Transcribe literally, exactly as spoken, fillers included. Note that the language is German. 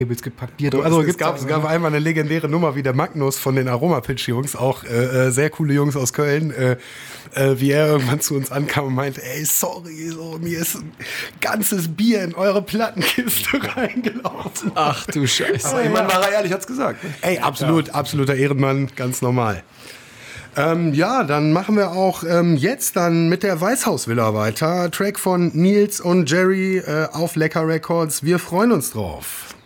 Labels gepackt, Bier drin. Also es gab, es gab einmal eine legendäre Nummer wie der Magnus von den Aroma-Pitch-Jungs, auch äh, sehr coole Jungs aus Köln, äh, äh, wie er irgendwann zu uns ankam und meinte, ey, sorry, so, mir ist ein ganzes Bier in eure Plattenkiste reingelaufen. Ach du Scheiße. Aber jemand war er ehrlich, hat's gesagt. Ey, absolut, ja. Absoluter Ehrenmann, ganz normal. Ähm, ja, dann machen wir auch ähm, jetzt dann mit der Weißhausvilla weiter. Track von Nils und Jerry äh, auf Lecker Records. Wir freuen uns drauf.